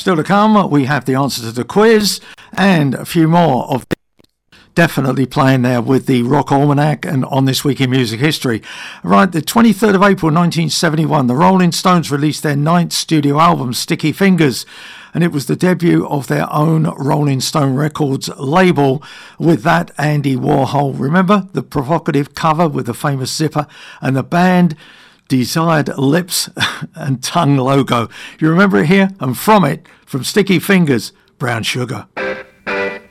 Still to come, we have the answer to the quiz and a few more of definitely playing there with the Rock Almanac and on This Week in Music History. Right, the 23rd of April 1971, the Rolling Stones released their 9th studio album, Sticky Fingers, and it was the debut of their own Rolling Stone Records label with that Andy Warhol. Remember the provocative cover with the famous zipper and the band desired lips and tongue logo. You remember it here? And from it, from Sticky Fingers, Brown Sugar.